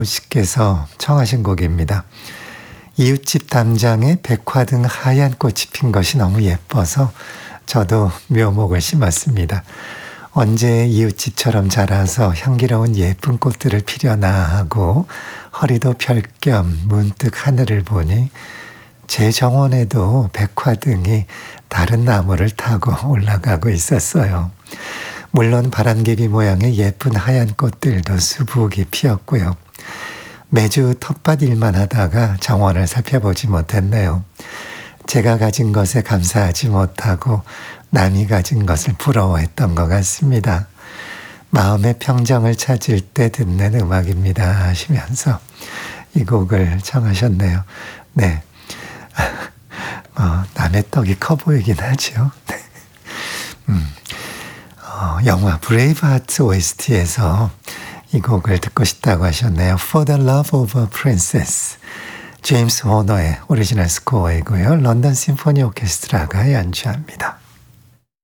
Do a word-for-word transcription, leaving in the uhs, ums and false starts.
씨께서 청하신 곡입니다. 이웃집 담장에 백화등 하얀 꽃이 핀 것이 너무 예뻐서 저도 묘목을 심었습니다. 언제 이웃집처럼 자라서 향기로운 예쁜 꽃들을 피려나 하고 허리도 펼 겸 문득 하늘을 보니 제 정원에도 백화등이 다른 나무를 타고 올라가고 있었어요. 물론 바람개비 모양의 예쁜 하얀 꽃들도 수북이 피었고요. 매주 텃밭 일만 하다가 정원을 살펴보지 못했네요. 제가 가진 것에 감사하지 못하고 남이 가진 것을 부러워했던 것 같습니다. 마음의 평정을 찾을 때 듣는 음악입니다 하시면서 이 곡을 청하셨네요. 네, 어, 남의 떡이 커 보이긴 하죠. 음, 어, 영화 브레이브하트 오에스티에서 이 곡을 듣고 싶다고 하셨네요. For the Love of a Princess. 제임스 호너의 오리지널 스코어이고요. 런던 심포니 오케스트라가 연주합니다.